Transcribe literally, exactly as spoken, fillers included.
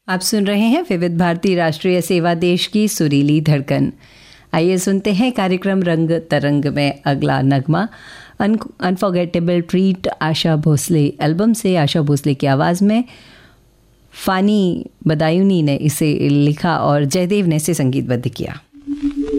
आप सुन रहे हैं विविध भारती राष्ट्रीय सेवा देश की सुरीली धड़कन। आइए सुनते हैं कार्यक्रम रंग तरंग में अगला नगमा unforgettable treat Asha Bhosle album से। आशा भोसले की आवाज़ में फ़ानी बदायूनी ने इसे लिखा और जयदेव ने इसे संगीतबद्ध किया।